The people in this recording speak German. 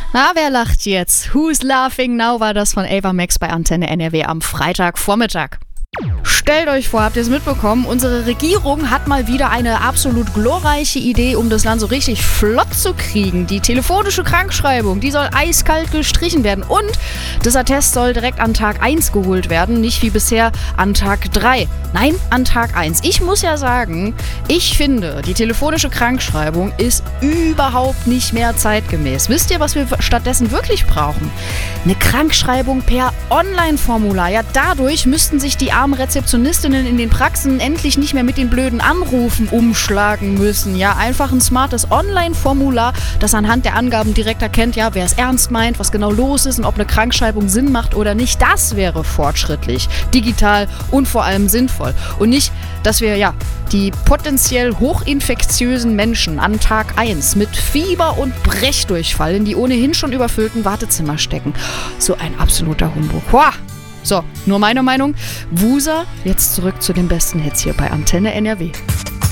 Na, wer lacht jetzt? Who's Laughing Now war das von Ava Max bei Antenne NRW am Freitagvormittag. Stellt euch vor, habt ihr es mitbekommen? Unsere Regierung hat mal wieder eine absolut glorreiche Idee, um das Land so richtig flott zu kriegen. Die telefonische Krankschreibung, die soll eiskalt gestrichen werden. Und das Attest soll direkt an Tag 1 geholt werden, nicht wie bisher an Tag 3. Nein, an Tag 1. Ich muss ja sagen, ich finde, die telefonische Krankschreibung ist überhaupt nicht mehr zeitgemäß. Wisst ihr, was wir stattdessen wirklich brauchen? Eine Krankschreibung per Online-Formular. Ja, dadurch müssten sich die armen Rezeptionistinnen in den Praxen endlich nicht mehr mit den blöden Anrufen umschlagen müssen. Ja, einfach ein smartes Online-Formular, das anhand der Angaben direkt erkennt, ja, wer es ernst meint, was genau los ist und ob eine Krankschreibung Sinn macht oder nicht. Das wäre fortschrittlich, digital und vor allem sinnvoll. Und nicht, dass wir, ja, die potenziell hochinfektiösen Menschen an Tag 1 mit Fieber und Brechdurchfall in die ohnehin schon überfüllten Wartezimmer stecken. So ein absoluter Humbug. Boah. So, nur meine Meinung. Wusa, jetzt zurück zu den besten Hits hier bei Antenne NRW.